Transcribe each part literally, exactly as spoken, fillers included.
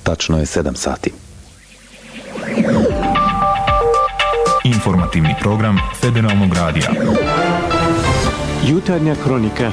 Tačno je sedam sati. Informativni program Federalnog radija. Jutarnja kronika.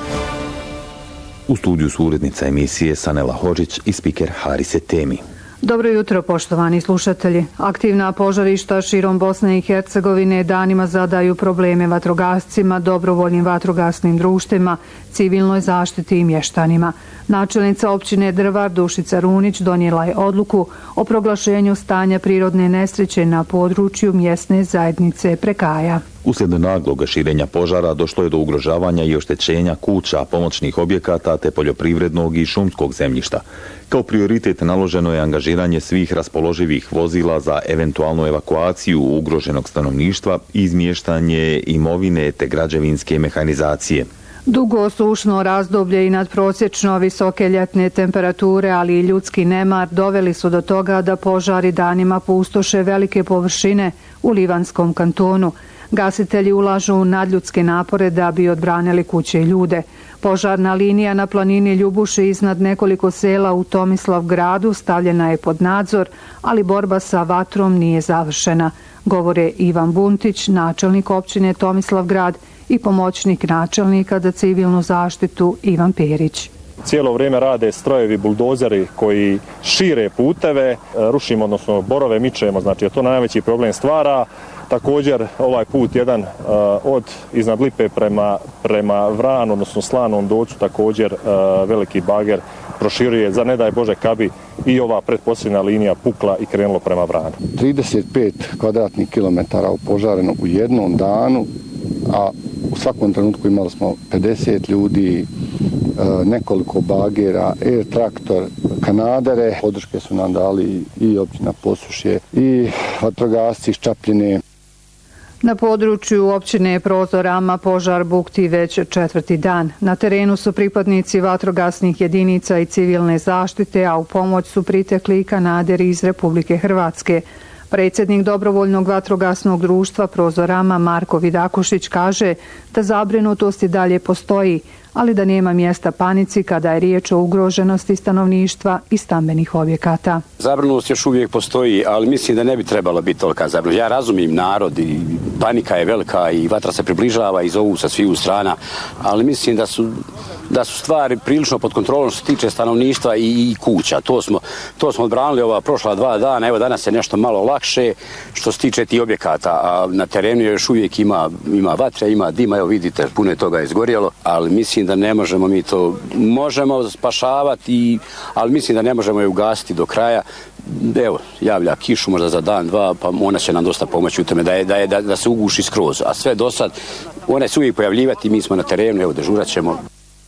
U studiju su urednica emisije Sanela Hodžić i spiker Harise Temi. Dobro jutro, poštovani slušatelji. Aktivna požarišta širom Bosne i Hercegovine danima zadaju probleme vatrogascima, dobrovoljnim vatrogasnim društvima, civilnoj zaštiti i mještanima. Načelnica općine Drvar Dušica Runić donijela je odluku o proglašenju stanja prirodne nesreće na području mjesne zajednice Prekaja. Uslijed naglog širenja požara došlo je do ugrožavanja i oštećenja kuća, pomoćnih objekata te poljoprivrednog i šumskog zemljišta. Kao prioritet naloženo je angažiranje svih raspoloživih vozila za eventualnu evakuaciju ugroženog stanovništva i izmještanje imovine te građevinske mehanizacije. Dugo sušno razdoblje i nadprosječno visoke ljetne temperature, ali i ljudski nemar doveli su do toga da požari danima pustoše velike površine u Livanskom kantonu. Gasitelji ulažu nadljudske napore da bi odbranili kuće i ljude. Požarna linija na planini Ljubuši iznad nekoliko sela u Tomislavgradu stavljena je pod nadzor, ali borba sa vatrom nije završena, govore Ivan Buntić, načelnik općine Tomislavgrad, i pomoćnik načelnika za civilnu zaštitu Ivan Perić. Cijelo vrijeme rade strojevi, buldozeri koji šire puteve, rušimo, odnosno borove mičemo, znači to najveći problem stvara. Također ovaj put jedan uh, od iznad Lipe prema, prema Vranu, odnosno Slanom Docu, također uh, veliki bager proširuje, za ne daj Bože kad bi i ova pretposljedna linija pukla i krenulo prema Vranu. trideset pet kvadratnih kilometara upožareno u jednom danu, a u svakom trenutku imali smo pedeset ljudi, nekoliko bagera, air traktor, kanadere. Podrške su nam dali i općina Posušje i vatrogasci iz Čapljine. Na području općine Prozorama požar bukti već četvrti dan. Na terenu su pripadnici vatrogasnih jedinica i civilne zaštite, a u pomoć su pritekli i kanaderi iz Republike Hrvatske. Predsjednik dobrovoljnog vatrogasnog društva Prozorama Marko Vidakušić kaže da zabrinutost i dalje postoji, ali da nema mjesta panici kada je riječ o ugroženosti stanovništva i stambenih objekata. Zabrinutost još uvijek postoji, ali mislim da ne bi trebalo biti tolika zabrinutost. Ja razumijem narod i panika je velika i vatra se približava i zovu sa sviju strana, ali mislim da su da su stvari prilično pod kontrolom što se tiče stanovništva i, i kuća. To smo, to smo odbranili ova prošla dva dana, evo danas je nešto malo lakše što se tiče tih objekata, a na terenu još uvijek ima, ima vatre, ima dima, evo vidite, puno je toga izgorjelo, ali mislim da ne možemo mi to, možemo spašavati, ali mislim da ne možemo je ugasiti do kraja. Evo, javlja kišu možda za dan, dva, pa ona će nam dosta pomoći u tome da, je, da, je, da, da se uguši skroz, a sve do sad, one se uvijek pojavljivati, mi smo na terenu, evo dežurat ćemo.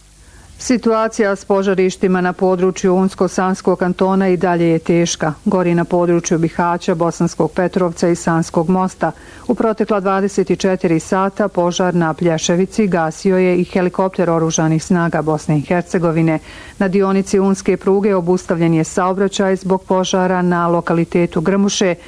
Situacija s požarištima na području Unsko-Sanskog kantona i dalje je teška. Gori na području Bihaća, Bosanskog Petrovca i Sanskog mosta. U protekla dvadeset četiri sata požar na Plješevici gasio je i helikopter oružanih snaga Bosne i Hercegovine. Na dionici Unske pruge obustavljen je saobraćaj zbog požara na lokalitetu Grmuše,